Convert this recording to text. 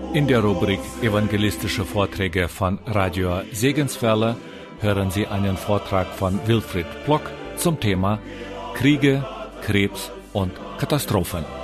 In der Rubrik Evangelistische Vorträge von Radio Segenswelle hören Sie einen Vortrag von Wilfried Plock zum Thema Kriege, Krebs und Katastrophen.